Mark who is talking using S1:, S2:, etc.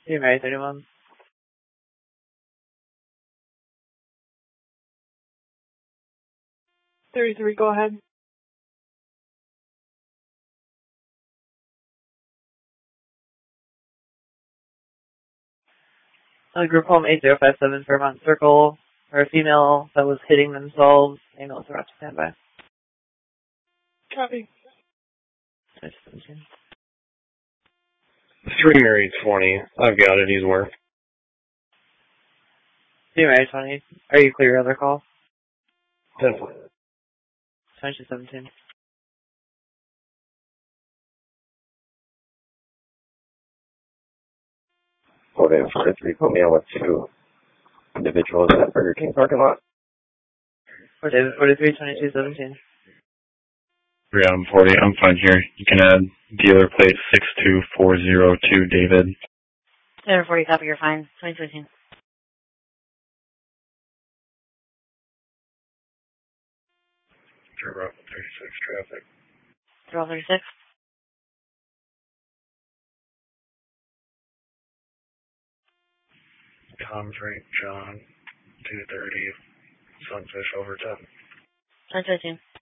S1: You married 31. 33, go ahead. Group home 8057 Fairmont Circle, or a female that was hitting themselves. Ambulance are up to standby. Copy.
S2: 3 Mary 20. I've got it. He's work.
S1: 3 Mary 20. Are you clear other call?
S2: 10.
S1: 2217.
S3: Okay, 43, put me on with 2 individuals at Burger King parking lot.
S1: For David 43, 2217.
S2: 3 Adam 40. I'm fine here. You can add dealer plate 62402 David.
S4: David 40, copy, you're fine. 2017.
S2: Route 36 traffic.
S4: 36.
S2: Tom's right, John, 230, Sunfish over 10.
S4: 2017.